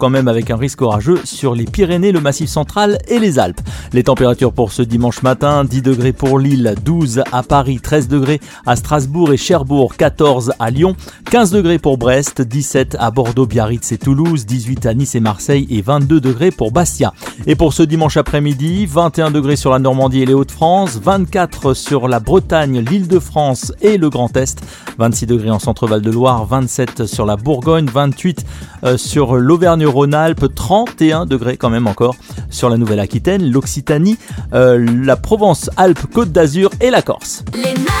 quand même avec un risque orageux sur les Pyrénées, le Massif central et les Alpes. Les températures pour ce dimanche matin, 10 degrés pour Lille, 12 à Paris, 13 degrés à Strasbourg et Cherbourg, 14 à Lyon, 15 degrés pour Brest, 17 à Bordeaux, Biarritz et Toulouse, 18 à Nice et Marseille et 22 degrés pour Bastia. Et pour ce dimanche après-midi, 21 degrés sur la Normandie et les Hauts-de-France, 24 sur la Bretagne, l'Île-de-France et le Grand Est, 26 degrés en Centre-Val de Loire, 27 sur la Bourgogne, 28 sur l'Auvergne-Rhône-Alpes, 31 degrés quand même encore sur la Nouvelle-Aquitaine, l'Occitanie, la Provence-Alpes-Côte d'Azur et la Corse.